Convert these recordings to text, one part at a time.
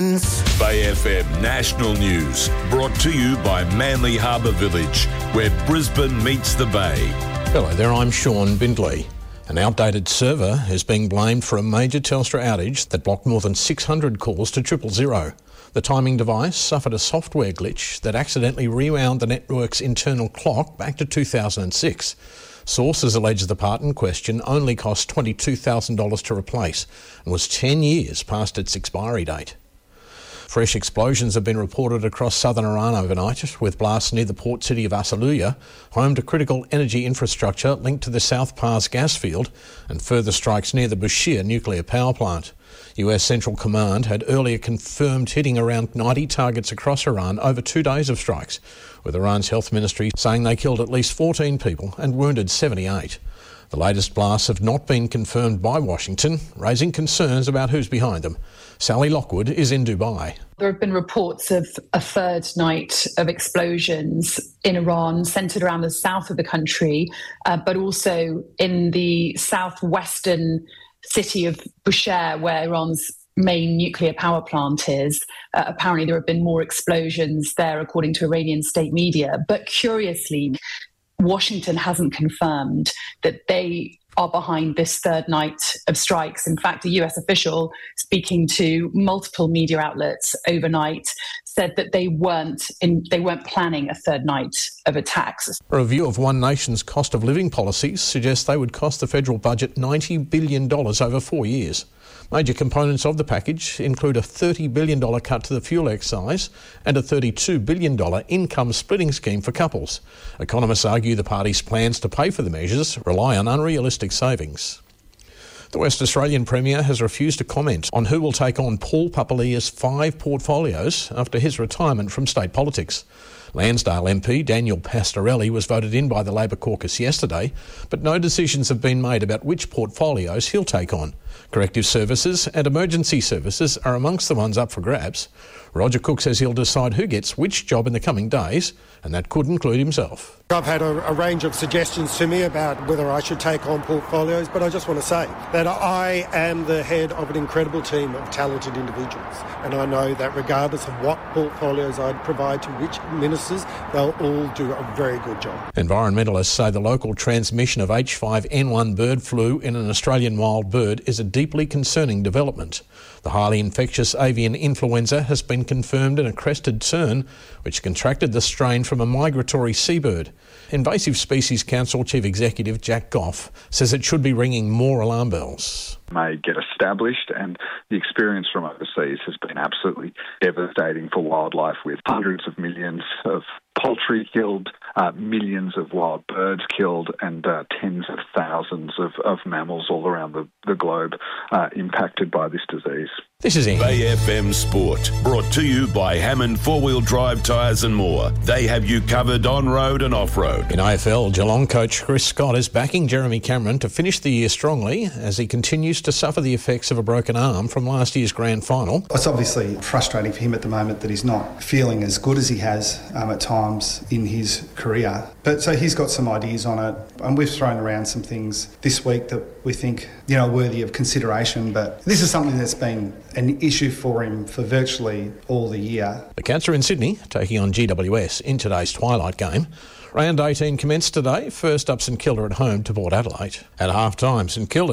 headlines. Bay FM National News, brought to you by Manly Harbour Village, where Brisbane meets the Bay. Hello there, I'm Sean Bindley. An outdated server is being blamed for a major Telstra outage that blocked more than 600 calls to 000. The timing device suffered a software glitch that accidentally rewound the network's internal clock back to 2006. Sources allege the part in question only cost $22,000 to replace and was 10 years past its expiry date. Fresh explosions have been reported across southern Iran overnight, with blasts near the port city of Asaluya, home to critical energy infrastructure linked to the South Pars gas field, and further strikes near the Bushehr nuclear power plant. US Central Command had earlier confirmed hitting around 90 targets across Iran over 2 days of strikes, with Iran's health ministry saying they killed at least 14 people and wounded 78. The latest blasts have not been confirmed by Washington, raising concerns about who's behind them. Sally Lockwood is in Dubai. There have been reports of a third night of explosions in Iran, centred around the south of the country, but also in the southwestern city of Bushehr, where Iran's main nuclear power plant is. Apparently there have been more explosions there, according to Iranian state media. But curiously, Washington hasn't confirmed that they are behind this third night of strikes. In fact, a US official speaking to multiple media outlets overnight said that they weren't planning a third night of attacks. A review of One Nation's cost of living policies suggests they would cost the federal budget $90 billion over 4 years. Major components of the package include a $30 billion cut to the fuel excise and a $32 billion income splitting scheme for couples. Economists argue the party's plans to pay for the measures rely on unrealistic savings. The West Australian Premier has refused to comment on who will take on Paul Papalia's 5 portfolios after his retirement from state politics. Lansdale MP Daniel Pastorelli was voted in by the Labor caucus yesterday, but no decisions have been made about which portfolios he'll take on. Corrective services and emergency services are amongst the ones up for grabs. Roger Cook says he'll decide who gets which job in the coming days, and that could include himself. I've had a range of suggestions to me about whether I should take on portfolios, but I just want to say that I am the head of an incredible team of talented individuals, and I know that regardless of what portfolios I provide to which ministers, they'll all do a very good job. Environmentalists say the local transmission of H5N1 bird flu in an Australian wild bird is a deeply concerning development. The highly infectious avian influenza has been confirmed in a crested tern, which contracted the strain from a migratory seabird. Invasive Species Council Chief Executive Jack Goff says it should be ringing more alarm bells. May get established, and the experience from overseas has been absolutely devastating for wildlife, with hundreds of millions of poultry killed, millions of wild birds killed, and tens of thousands of mammals all around the globe impacted by this disease. This is Bay FM Sport, brought to you by Hammond Four-Wheel Drive Tyres and More. They have you covered on-road and off-road. In AFL, Geelong coach Chris Scott is backing Jeremy Cameron to finish the year strongly as he continues to suffer the effects of a broken arm from last year's grand final. It's obviously frustrating for him at the moment that he's not feeling as good as he has at times in his career. But so he's got some ideas on it, and we've thrown around some things this week that we think, worthy of consideration. But this is something that's been an issue for him for virtually all the year. The Cats are in Sydney, taking on GWS in today's twilight game. Round 18 commenced today. First up, St Kilda at home to Port Adelaide. At half-time, St Kilda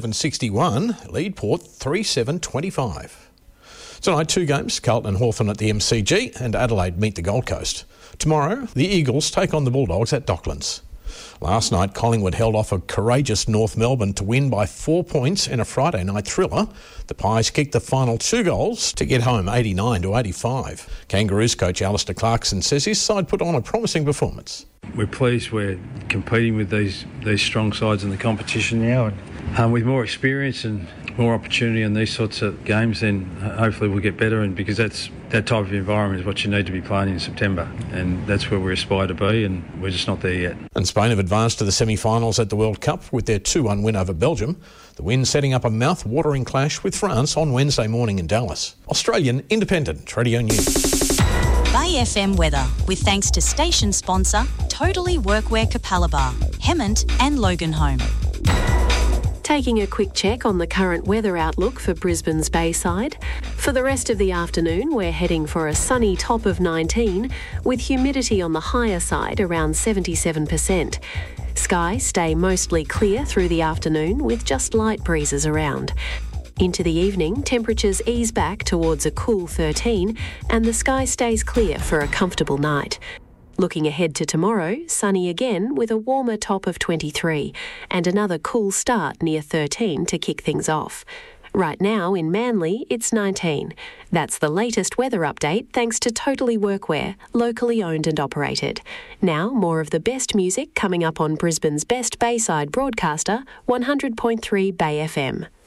9-7-61, lead Port 3-7-25. Tonight, 2 games, Carlton and Hawthorn at the MCG, and Adelaide meet the Gold Coast. Tomorrow, the Eagles take on the Bulldogs at Docklands. Last night, Collingwood held off a courageous North Melbourne to win by 4 points in a Friday night thriller. The Pies kicked the final 2 goals to get home 89-85. Kangaroos coach Alistair Clarkson says his side put on a promising performance. We're pleased we're competing with these strong sides in the competition now, and with more experience and more opportunity in these sorts of games, then hopefully we'll get better, and because that type of environment is what you need to be playing in September, and that's where we aspire to be, and we're just not there yet. And Spain have advanced to the semi-finals at the World Cup with their 2-1 win over Belgium. The win setting up a mouth-watering clash with France on Wednesday morning in Dallas. Australian Independent Radio News. Bay FM weather, with thanks to station sponsor Totally Workwear Capalaba, Hemmant and Loganholme. Taking a quick check on the current weather outlook for Brisbane's Bayside. For the rest of the afternoon, we're heading for a sunny top of 19, with humidity on the higher side around 77%. Skies stay mostly clear through the afternoon with just light breezes around. Into the evening, temperatures ease back towards a cool 13 and the sky stays clear for a comfortable night. Looking ahead to tomorrow, sunny again with a warmer top of 23 and another cool start near 13 to kick things off. Right now in Manly, it's 19. That's the latest weather update thanks to Totally Workwear, locally owned and operated. Now, more of the best music coming up on Brisbane's best Bayside broadcaster, 100.3 Bay FM.